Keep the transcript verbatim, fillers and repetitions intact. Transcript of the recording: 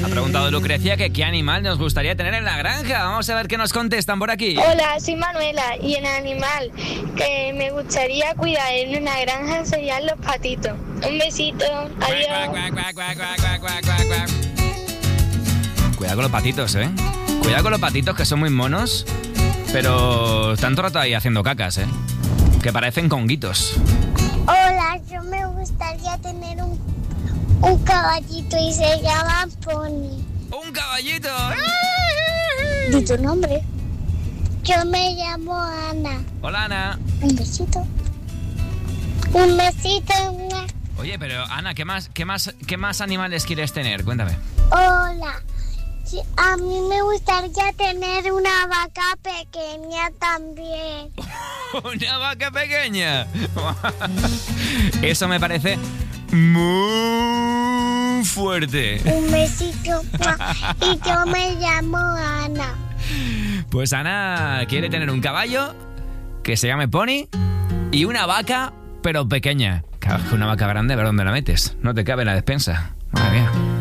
preguntado Lucrecia que qué animal nos gustaría tener en la granja. Vamos a ver qué nos contestan por aquí. Hola, soy Manuela y el animal que me gustaría cuidar en una granja serían los patitos. Un besito, adiós. Cuidado con los patitos, ¿eh? Cuidado con los patitos que son muy monos, pero están todo el rato ahí haciendo cacas, ¿eh? Que parecen conguitos. Hola, yo me gustaría tener un, un caballito y se llama Pony. ¡Un caballito! ¿Di tu nombre? Yo me llamo Ana. Hola, Ana. Un besito. Un besito. Oye, pero Ana, ¿qué más, qué más, qué más animales quieres tener? Cuéntame. Hola. Sí, a mí me gustaría tener una vaca pequeña también. ¡Una vaca pequeña! Eso me parece muy fuerte. Un besito. Y yo me llamo Ana. Pues Ana quiere tener un caballo que se llame Pony y una vaca, pero pequeña. Claro, que una vaca grande, a ver dónde la metes. No te cabe en la despensa. Madre mía.